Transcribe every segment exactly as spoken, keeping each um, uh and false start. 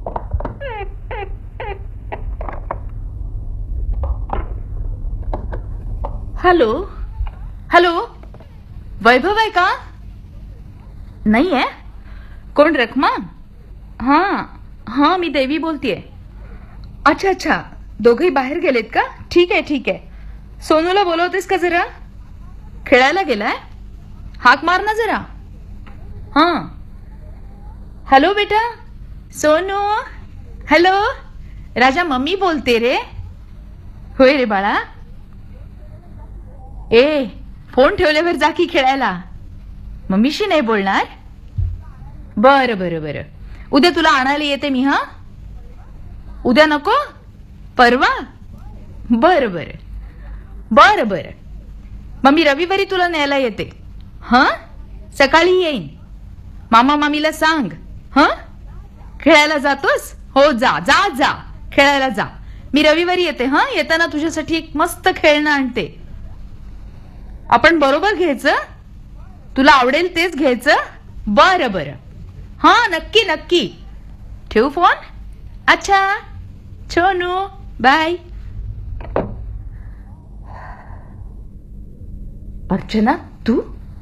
Hello hello, वैभव आहे का? नाही आहे. कोण, रखमा? हां हां, मी देवी बोलतेय. अच्छा अच्छा, दोघेही बाहेर गेलेत का? ठीक आहे ठीक आहे. सोनूला बोलवतेस का जरा? खेळायला गेलाय? हाक मार ना जरा. हां. हॅलो बेटा सोनू. हॅलो राजा, मम्मी बोलते रे. होय रे बाळा. ए, फोन ठेवल्यावर जा की खेळायला. मम्मीशी नाही बोलणार? बरं बरं बरं, उद्या तुला आणायला येते मी. हा, उद्या नको, परवा? बरं बरं बरं बरं, मम्मी रविवारी तुला न्यायला येते. हा, सकाळी येईन. मामा मामीला सांग. हा, खेळायला जातोस? हो, जा जा जा, खेळायला जा. मी रविवारी येते. हा, येताना तुझ्यासाठी एक मस्त खेळणं आणते. आपण बरोबर घ्यायचं, तुला आवडेल तेच घ्यायचं. बरं बरं, हा नक्की नक्की. ठेवू फोन? अच्छा छोनू, बाय. अर्चना, तू?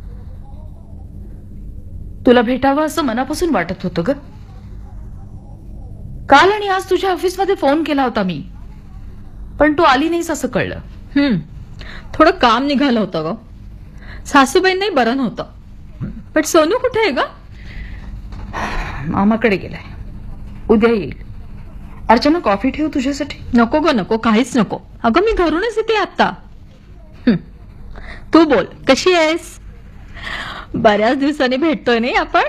तुला भेटावं असं मनापासून वाटत होतं ग. काल आणि आज तुझ्या ऑफिसमध्ये फोन केला होता मी, पण तू आली नाहीस असं कळलं. हम्म थोडं काम निघालं होतं ग. सासूबाईंनाही बरं नव्हतं. पण सोनू कुठे आहे ग? मामाकडे गेलाय, उद्या येईल. अर्चना, कॉफी ठेव तुझ्यासाठी. नको ग नको, काहीच नको. अगं मी घरूनच येते आता. तू बोल, कशी आहेस? बऱ्याच दिवसांनी भेटतोय नाही आपण.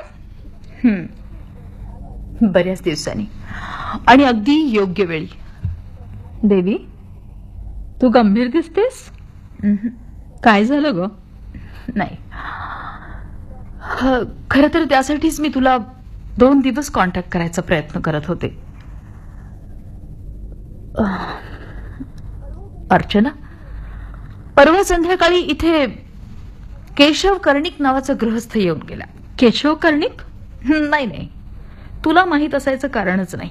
हम्म बऱ्याच दिवसांनी आणि अगदी योग्य वेळी. देवी, तू गंभीर दिसतेस. काय झालं ग? नाही, खरं तर त्यासाठीच मी तुला दोन दिवस कॉन्टॅक्ट करायचा प्रयत्न करत होते. अर्चना, परवा संध्याकाळी इथे केशव कर्णिक नावाचा गृहस्थ येऊन गेला. केशव कर्णिक? नाही नाही, तुला माहित असायचं कारणच नाही.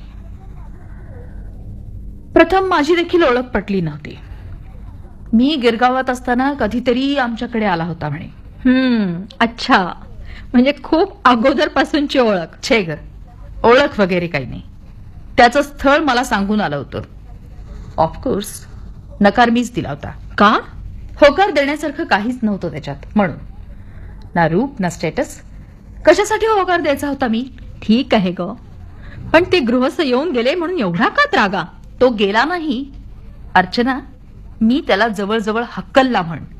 प्रथम माझी देखील ओळख पटली नव्हती. मी गिरगावात असताना कधीतरी आमच्याकडे आला होता म्हणे. हम्म अच्छा, म्हणजे खूप अगोदर पासूनची ओळख. छे ग, ओळख वगैरे काही नाही. त्याचं स्थळ मला सांगून आलं होतं. ऑफकोर्स नकार मीच दिला होता. का? होकार देण्यासारखं काहीच नव्हतं त्याच्यात, म्हणून. ना रूप ना स्टेटस, कशासाठी होकार द्यायचा होता मी? ठीक आहे ग, पण ते गृहस्थ येऊन गेले म्हणून एवढा का त्रागा? तो गेला नाही अर्चना, मी त्याला जवळजवळ हक्कलला म्हण.